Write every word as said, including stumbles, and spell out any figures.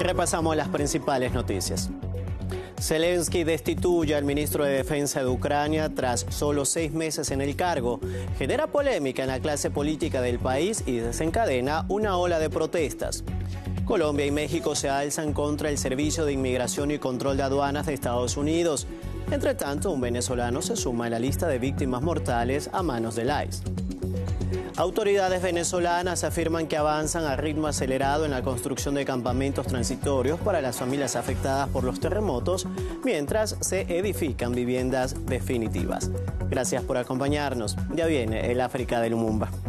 Repasamos las principales noticias. Zelensky destituye al ministro de Defensa de Ucrania tras solo seis meses en el cargo. Genera polémica en la clase política del país y desencadena una ola de protestas. Colombia y México se alzan contra el Servicio de Inmigración y Control de Aduanas de Estados Unidos. Entre tanto, un venezolano se suma a la lista de víctimas mortales a manos del I C E. Autoridades venezolanas afirman que avanzan a ritmo acelerado en la construcción de campamentos transitorios para las familias afectadas por los terremotos, mientras se edifican viviendas definitivas. Gracias por acompañarnos. Ya viene el África de Lumumba.